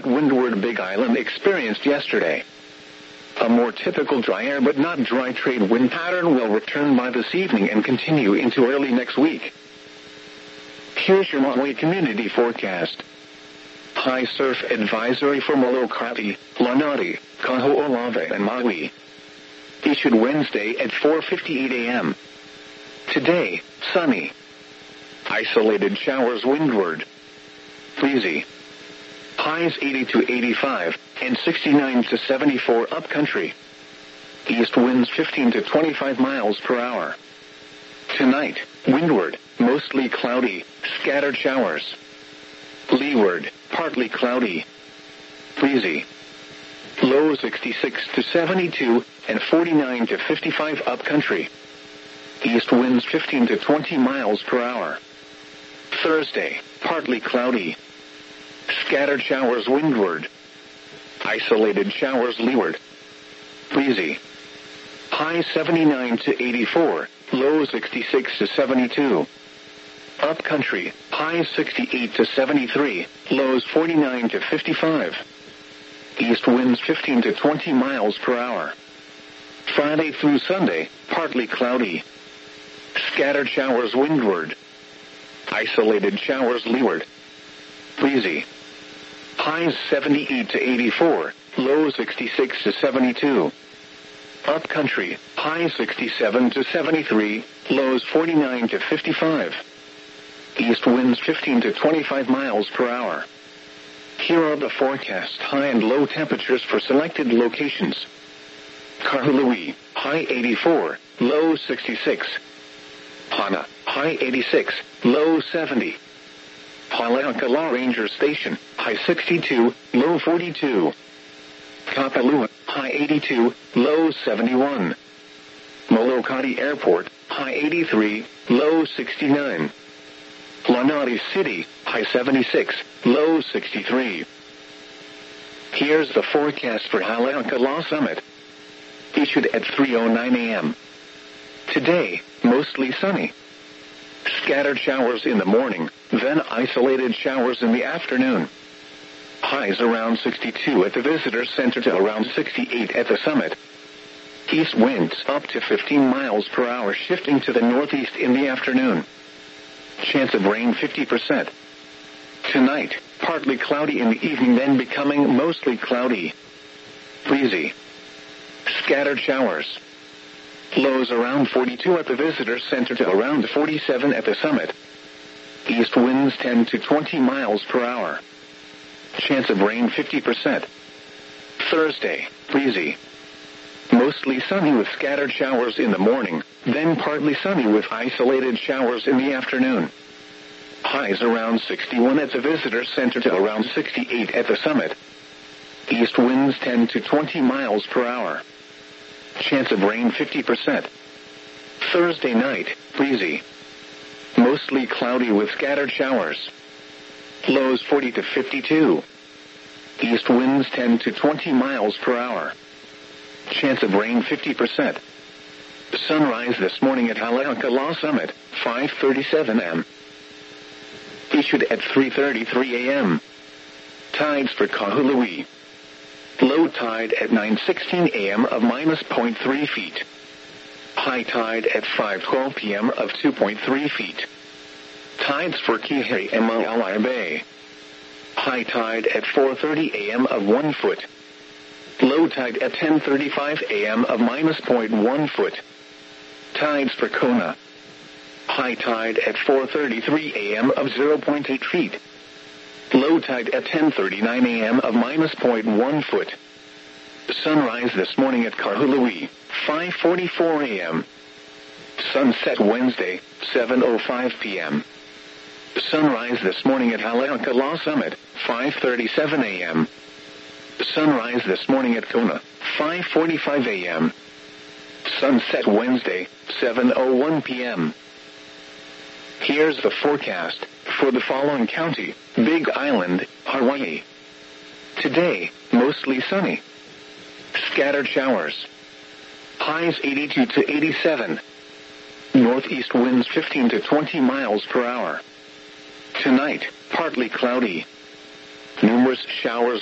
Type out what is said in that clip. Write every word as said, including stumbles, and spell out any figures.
windward Big Island experienced yesterday. A more typical drier but not dry trade wind pattern will return by this evening and continue into early next week. Here's your Maui community forecast. High surf advisory for Molokai, Lanai, Kaho'olawe, and Maui. Issued Wednesday at four fifty-eight a.m. Today, sunny. Isolated showers windward. Breezy. Highs eighty to eighty-five, and sixty-nine to seventy-four upcountry. East winds fifteen to twenty-five miles per hour. Tonight, windward, mostly cloudy, scattered showers. Leeward, partly cloudy. Breezy. Low sixty-six to seventy-two, and forty-nine to fifty-five upcountry. East winds fifteen to twenty miles per hour. Thursday, partly cloudy. Scattered showers windward. Isolated showers leeward. Breezy. High seventy-nine to eighty-four, low sixty-six to seventy-two. Upcountry, high sixty-eight to seventy-three, lows forty-nine to fifty-five. East winds fifteen to twenty miles per hour. Friday through Sunday, partly cloudy. Scattered showers windward. Isolated showers leeward. Breezy. Highs seventy-eight to eighty-four, low sixty-six to seventy-two. Upcountry, high sixty-seven to seventy-three, lows forty-nine to fifty-five. East winds fifteen to twenty-five miles per hour. Here are the forecast high and low temperatures for selected locations. Kahului, high eighty-four, low sixty-six. Hana, high eighty-six, low seventy. Haleakala Ranger Station, high sixty-two, low forty-two. Kapalua, high eighty-two, low seventy-one. Molokai Airport, high eighty-three, low sixty-nine. Lanai City, high seventy-six, low sixty-three. Here's the forecast for Haleakala Summit. Issued at three oh nine a.m. Today, mostly sunny. Scattered showers in the morning, then isolated showers in the afternoon. Highs around sixty-two at the Visitor Center to around sixty-eight at the summit. East winds up to fifteen miles per hour shifting to the northeast in the afternoon. Chance of rain fifty percent. Tonight, partly cloudy in the evening then becoming mostly cloudy. Breezy. Scattered showers. Lows around forty-two at the Visitor Center to around forty-seven at the summit. East winds ten to twenty miles per hour. Chance of rain fifty percent. Thursday, breezy. Mostly sunny with scattered showers in the morning, then partly sunny with isolated showers in the afternoon. Highs around sixty-one at the Visitor Center to around sixty-eight at the summit. East winds ten to twenty miles per hour. Chance of rain fifty percent. Thursday night, breezy. Mostly cloudy with scattered showers. Lows forty to fifty-two. East winds ten to twenty miles per hour. Chance of rain fifty percent. Sunrise this morning at Haleakala Summit, five thirty-seven a.m. Issued at three thirty-three a.m. Tides for Kahului. Low tide at nine sixteen a.m. of minus zero point three feet. High tide at five twelve p.m. of two point three feet. Tides for Kihei and Maui Bay. High tide at four thirty a.m. of one foot. Low tide at ten thirty-five a.m. of minus zero point one foot. Tides for Kona. High tide at four thirty-three a.m. of zero point eight feet. Low tide at ten thirty-nine a.m. of minus zero point one foot. Sunrise this morning at Kahului, five forty-four a.m. Sunset Wednesday, seven oh five p.m. Sunrise this morning at Haleakala Summit, five thirty-seven a.m. Sunrise this morning at Kona, five forty-five a.m. Sunset Wednesday, seven oh one p.m. Here's the forecast for the following county: Big Island, Hawaii. Today, mostly sunny. Scattered showers. Highs eighty-two to eighty-seven. Northeast winds fifteen to twenty miles per hour. Tonight, partly cloudy. Numerous showers